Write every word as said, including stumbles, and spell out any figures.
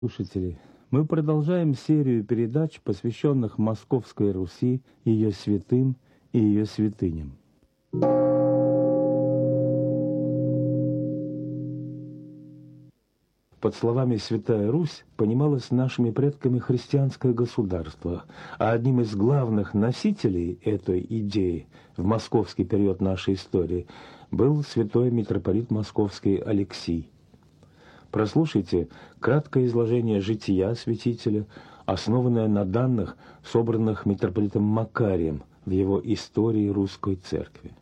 Слушатели, мы продолжаем серию передач, посвященных Московской Руси, ее святым и ее святыням. Под словами «Святая Русь» понималось нашими предками христианское государство, а одним из главных носителей этой идеи в московский период нашей истории был святой митрополит Московский Алексий. Прослушайте краткое изложение жития святителя, основанное на данных, собранных митрополитом Макарием в его «Истории Русской Церкви».